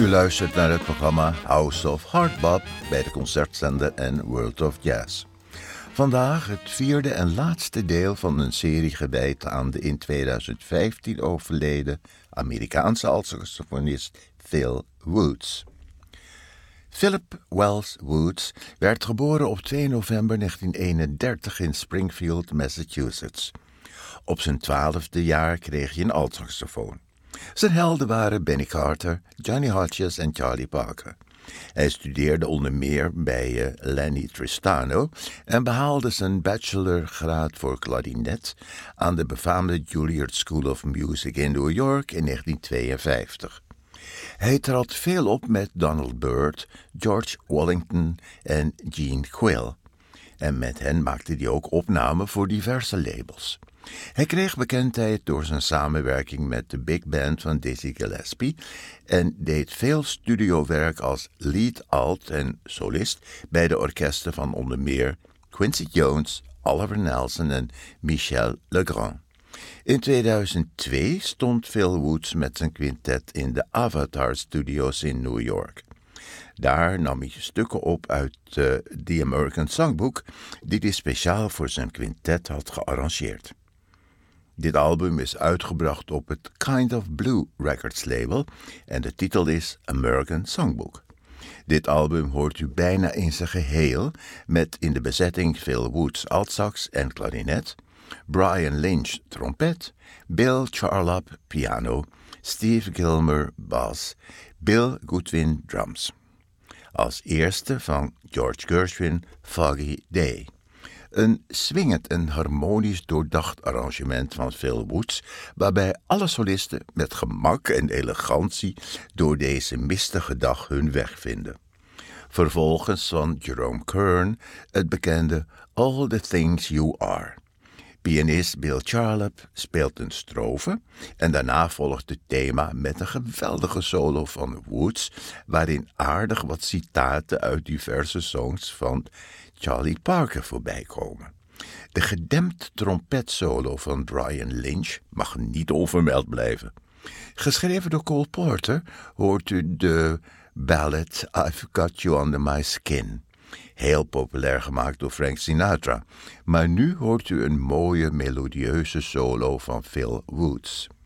U luistert naar het programma House of Hardbop bij de Concertzender en World of Jazz. Vandaag het vierde en laatste deel van een serie gewijd aan de in 2015 overleden Amerikaanse altsaxofonist Phil Woods. Philip Wells Woods werd geboren op 2 november 1931 in Springfield, Massachusetts. Op zijn 12e jaar kreeg hij een altsaxofoon. Zijn helden waren Benny Carter, Johnny Hodges en Charlie Parker. Hij studeerde onder meer bij Lenny Tristano en behaalde zijn bachelorgraad voor klarinet aan de befaamde Juilliard School of Music in New York in 1952. Hij trad veel op met Donald Byrd, George Wallington en Gene Quill. En met hen maakte hij ook opnamen voor diverse labels. Hij kreeg bekendheid door zijn samenwerking met de big band van Dizzy Gillespie en deed veel studiowerk als lead alt en solist bij de orkesten van onder meer Quincy Jones, Oliver Nelson en Michel Legrand. In 2002 stond Phil Woods met zijn quintet in de Avatar Studios in New York. Daar nam hij stukken op uit The American Songbook, die hij speciaal voor zijn quintet had gearrangeerd. Dit album is uitgebracht op het Kind of Blue Records label en de titel is American Songbook. Dit album hoort u bijna in zijn geheel met in de bezetting Phil Woods altsax en klarinet, Brian Lynch trompet, Bill Charlap piano, Steve Gilmer bas, Bill Goodwin drums. Als eerste van George Gershwin Foggy Day. Een swingend en harmonisch doordacht arrangement van Phil Woods, waarbij alle solisten met gemak en elegantie door deze mistige dag hun weg vinden. Vervolgens van Jerome Kern het bekende All the Things You Are. Pianist Bill Charlap speelt een strofe en daarna volgt het thema met een geweldige solo van Woods, waarin aardig wat citaten uit diverse songs van Charlie Parker voorbij komen. De gedempt trompetsolo van Brian Lynch mag niet onvermeld blijven. Geschreven door Cole Porter hoort u de ballad I've Got You Under My Skin. Heel populair gemaakt door Frank Sinatra. Maar nu hoort u een mooie melodieuze solo van Phil Woods.